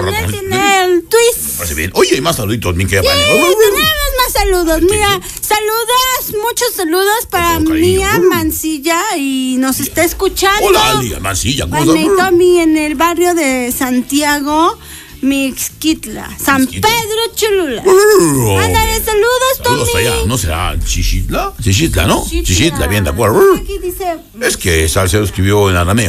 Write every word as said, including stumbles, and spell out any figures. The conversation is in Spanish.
él tiene el twist. Me parece bien. Oye, hay más saluditos, mi querida Sí, Vane. tenemos más saludos. Mira, saludos, muchos saludos para Con cariño. Mía Mancilla y nos está escuchando. Hola, Lía Mancilla, ¿cómo Vane y estás? Tommy en el barrio de Santiago, Mixquitla, San Mixquitla. Pedro Cholula. Oh, Mándale saludos, Tommy. saludos allá, ¿no será Chichitla? Chichitla, ¿no? Chichitla. Chichitla, bien, de acuerdo. Aquí dice... Es que Salcedo escribió en arameo.